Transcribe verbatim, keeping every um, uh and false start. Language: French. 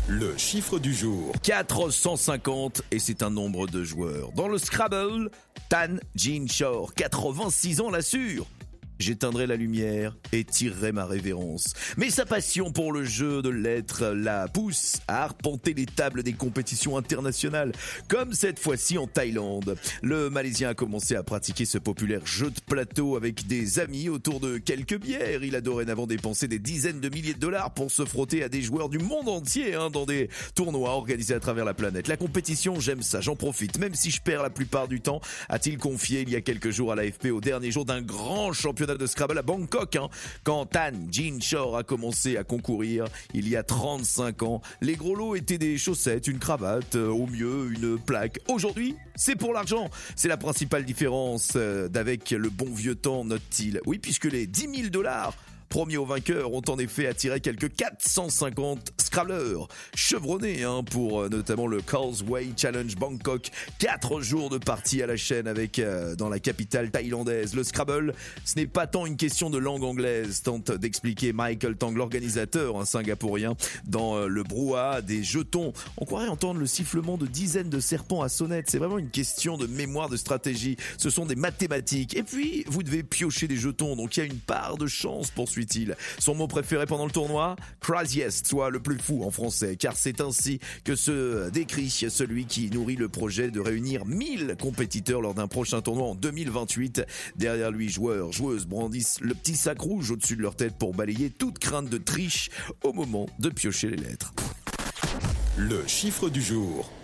Le chiffre du jour. quatre cent cinquante et c'est un nombre de joueurs. Dans le Scrabble, Tan Jin-chor, quatre-vingt-six ans l'assure. J'éteindrai la lumière et tirerai ma révérence. Mais sa passion pour le jeu de lettres la pousse à arpenter les tables des compétitions internationales, comme cette fois-ci en Thaïlande. Le Malaisien a commencé à pratiquer ce populaire jeu de plateau avec des amis autour de quelques bières. Il a dorénavant dépensé des dizaines de milliers de dollars pour se frotter à des joueurs du monde entier hein, dans des tournois organisés à travers la planète. La compétition, j'aime ça, j'en profite, même si je perds la plupart du temps, a-t-il confié il y a quelques jours à l'A F P au dernier jour d'un grand championnat de Scrabble à Bangkok. Hein. Quand Tan Jin-chor a commencé à concourir il y a trente-cinq ans, les gros lots étaient des chaussettes, une cravate, euh, au mieux une plaque. Aujourd'hui, c'est pour l'argent. C'est la principale différence euh, d'avec le bon vieux temps, note-t-il. Oui, puisque les dix mille dollars promis aux vainqueurs ont en effet attiré quelques quatre cent cinquante scrabbleurs chevronnés hein, pour euh, notamment le Causeway Challenge Bangkok. Quatre jours de partie à la chaîne avec euh, dans la capitale thaïlandaise. Le Scrabble, ce n'est pas tant une question de langue anglaise, tente d'expliquer Michael Tang, l'organisateur, un singapourien, dans euh, le brouhaha des jetons. On croirait entendre le sifflement de dizaines de serpents à sonnette. C'est vraiment une question de mémoire, de stratégie. Ce sont des mathématiques. Et puis, vous devez piocher des jetons, donc il y a une part de chance, poursuit-il. Son mot préféré pendant le tournoi, craziest, soit le plus fou en français, car c'est ainsi que se décrit celui qui nourrit le projet de réunir mille compétiteurs lors d'un prochain tournoi en deux mille vingt-huit. Derrière lui, joueurs, joueuses brandissent le petit sac rouge au-dessus de leur tête pour balayer toute crainte de triche au moment de piocher les lettres. Le chiffre du jour.